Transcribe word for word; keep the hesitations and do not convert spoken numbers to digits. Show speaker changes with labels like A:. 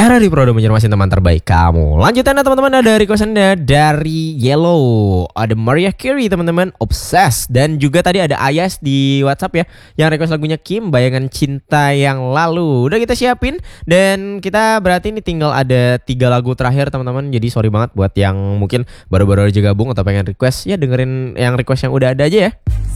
A: Harry Pro udah menjadi teman terbaik kamu. Lanjutannya teman-teman, ada requestannya dari Yellow. Ada Mariah Carey teman-teman, Obsessed. Dan juga tadi ada Ayas di WhatsApp ya, yang request lagunya Kim, Bayangan Cinta Yang Lalu. Udah kita siapin. Dan kita berarti ini tinggal ada tiga lagu terakhir teman-teman. Jadi sorry banget buat yang mungkin baru-baru aja gabung atau pengen request, ya dengerin yang request yang udah ada aja ya.